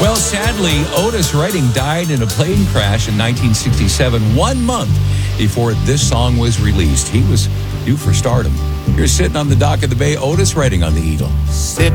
Well, sadly, Otis Redding died in a plane crash in 1967, 1 month before this song was released. He was due for stardom. You're sitting on the dock of the bay, Otis Redding on the Eagle.